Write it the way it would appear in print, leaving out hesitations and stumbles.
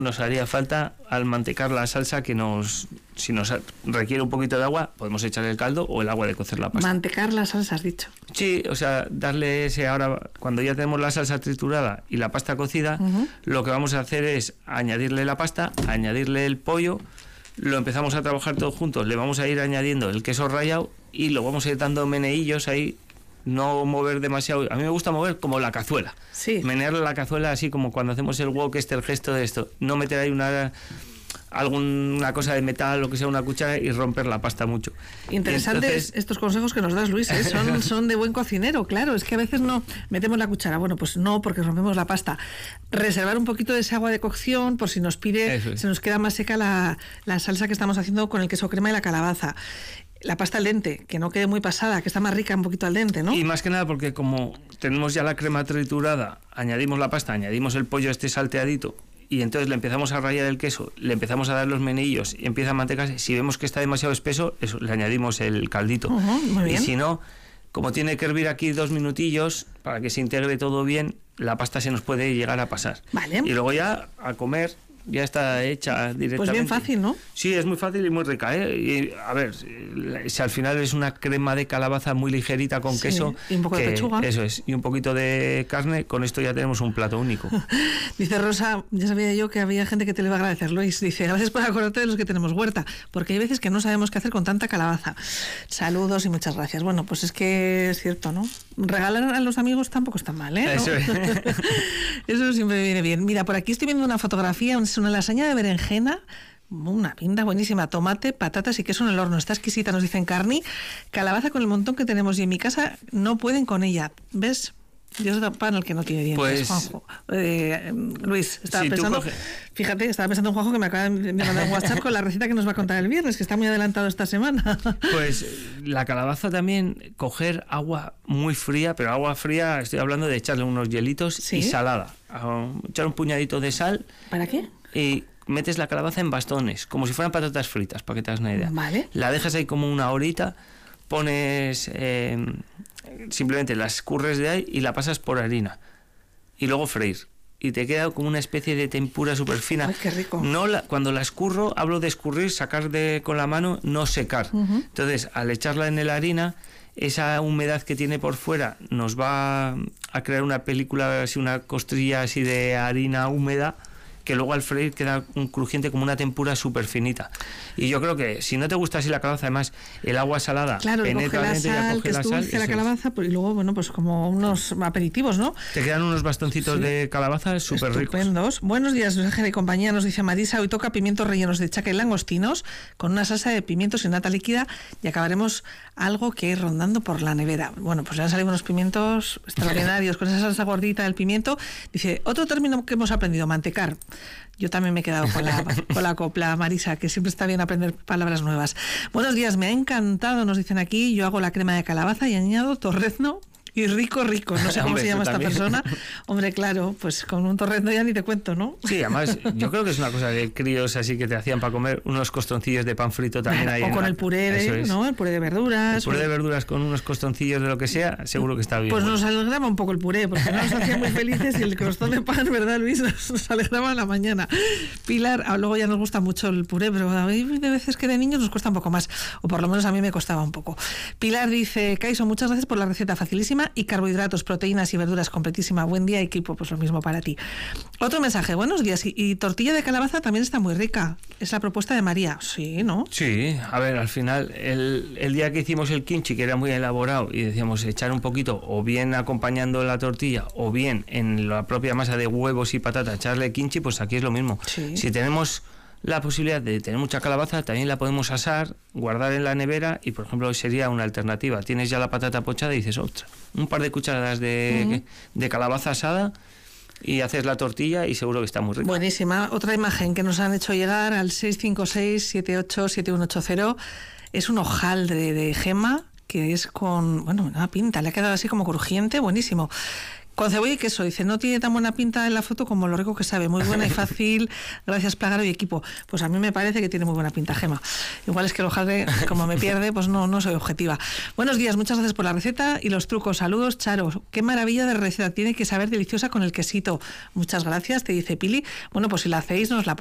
nos haría falta al mantecar la salsa que si nos requiere un poquito de agua, podemos echar el caldo o el agua de cocer la pasta. Mantecar la salsa, has dicho. Sí, o sea, darle ese ahora, cuando ya tenemos la salsa triturada y la pasta cocida, lo que vamos a hacer es añadirle la pasta, añadirle el pollo, lo empezamos a trabajar todos juntos, le vamos a ir añadiendo el queso rallado y lo vamos a ir dando meneillos ahí. No mover demasiado. A mí me gusta mover como la cazuela. Sí. Menear la cazuela así como cuando hacemos el wok, el gesto de esto. No meter ahí alguna cosa de metal o que sea una cuchara y romper la pasta mucho. Interesantes entonces, estos consejos que nos das, Luis, ¿eh? son de buen cocinero, claro. Es que a veces no metemos la cuchara. Bueno, pues no, porque rompemos la pasta. Reservar un poquito de esa agua de cocción por si nos pide, se nos queda más seca la salsa que estamos haciendo con el queso crema y la calabaza. La pasta al dente, que no quede muy pasada, que está más rica un poquito al dente, ¿no? Y más que nada porque como tenemos ya la crema triturada, añadimos la pasta, añadimos el pollo salteadito y entonces le empezamos a rallar el queso, le empezamos a dar los meneillos y empieza a mantecarse. Si vemos que está demasiado espeso, eso, le añadimos el caldito. Muy bien. Y si no, como tiene que hervir aquí 2 minutillos para que se integre todo bien, la pasta se nos puede llegar a pasar. Vale. Y luego ya a comer... Ya está hecha directamente. Pues bien fácil, ¿no? Sí, es muy fácil y muy rica, ¿eh? Y, a ver, si al final es una crema de calabaza muy ligerita con queso... Y un poco de pechuga. Eso es, y un poquito de carne, con esto ya tenemos un plato único. Dice Rosa, ya sabía yo que había gente que te le va a agradecer, Luis. Dice, gracias por acordarte de los que tenemos huerta, porque hay veces que no sabemos qué hacer con tanta calabaza. Saludos y muchas gracias. Bueno, pues es que es cierto, ¿no? Regalar a los amigos tampoco está mal, ¿eh? Eso es. Eso siempre viene bien. Mira, por aquí estoy viendo una fotografía, es una lasaña de berenjena, una pinta buenísima, tomate, patatas y queso en el horno. Está exquisita, nos dicen Carni. Calabaza con el montón que tenemos y en mi casa no pueden con ella. ¿Ves? Dios da pan al que no tiene dientes, pues, Juanjo. Luis, estaba si pensando, fíjate, estaba pensando en Juanjo que me acaba de mandar un WhatsApp con la receta que nos va a contar el viernes, que está muy adelantado esta semana. Pues la calabaza también, coger agua muy fría, pero agua fría, estoy hablando de echarle unos hielitos y salada. Echar un puñadito de sal. ¿Para qué? Y metes la calabaza en bastones, como si fueran patatas fritas, para que te hagas una idea. Vale. La dejas ahí como una horita, pones... simplemente la escurres de ahí y la pasas por harina y luego freír y te queda como una especie de tempura súper fina. Ay, qué rico. Cuando la escurro, hablo de escurrir, sacar con la mano, no secar. Entonces, al echarla en la harina, esa humedad que tiene por fuera nos va a crear una película, así una costrilla así de harina húmeda, que luego al freír queda un crujiente como una tempura súper finita. Y yo creo que si no te gusta así la calabaza, además el agua salada penetra dentro, ya coge la sal, la calabaza, y luego, bueno, pues como unos aperitivos, ¿no? Te quedan unos bastoncitos de calabaza súper ricos. Estupendos. Buenos días, Ángel y compañía, nos dice Marisa. Hoy toca pimientos rellenos de chaca y langostinos con una salsa de pimientos y nata líquida y acabaremos algo que ir rondando por la nevera. Bueno, pues ya han salido unos pimientos extraordinarios con esa salsa gordita del pimiento. Dice, otro término que hemos aprendido, mantecar. Yo también me he quedado con la copla, Marisa, que siempre está bien aprender palabras nuevas. Buenos días, me ha encantado, nos dicen aquí. Yo hago la crema de calabaza y añado torrezno y rico, no sé cómo se llama esta persona. Hombre, claro, pues con un torrezno ya ni te cuento, ¿no? Sí, además, yo creo que es una cosa de críos así que te hacían para comer unos costoncillos de pan frito también ahí. O con el puré ¿no? El puré de verduras. El puré de verduras con unos costoncillos de lo que sea, seguro que está bien. Pues nos alegraba un poco el puré, porque nos hacía muy felices y el crostón de pan, ¿verdad, Luis? Nos alegraba en la mañana. Pilar, luego ya nos gusta mucho el puré, pero hay de veces que de niños nos cuesta un poco más, o por lo menos a mí me costaba un poco. Pilar dice, Kaiso, muchas gracias por la receta facilísima y carbohidratos, proteínas y verduras completísima. Buen día, equipo, pues lo mismo para ti. Otro mensaje, buenos días. Y tortilla de calabaza también está muy rica. Es la propuesta de María. Sí, ¿no? Sí, a ver, al final, el día que hicimos el kimchi, que era muy elaborado, y decíamos echar un poquito, o bien acompañando la tortilla, o bien en la propia masa de huevos y patata, echarle kimchi, pues aquí es lo mismo. Sí. Si tenemos la posibilidad de tener mucha calabaza, también la podemos asar, guardar en la nevera y, por ejemplo, sería una alternativa. Tienes ya la patata pochada y dices, ostras, un par de cucharadas de calabaza asada y haces la tortilla y seguro que está muy rico. Buenísima. Otra imagen que nos han hecho llegar al 656-787180 es un hojaldre de gema que es con, bueno, una pinta, le ha quedado así como crujiente, buenísimo. Con cebolla y queso, dice, no tiene tan buena pinta en la foto como lo rico que sabe, muy buena y fácil, gracias Plágaro y equipo. Pues a mí me parece que tiene muy buena pinta, Gema. Igual es que el hojaldre, como me pierde, pues no soy objetiva. Buenos días, muchas gracias por la receta y los trucos. Saludos, Charo. Qué maravilla de receta, tiene que saber deliciosa con el quesito. Muchas gracias, te dice Pili. Bueno, pues si la hacéis, nos la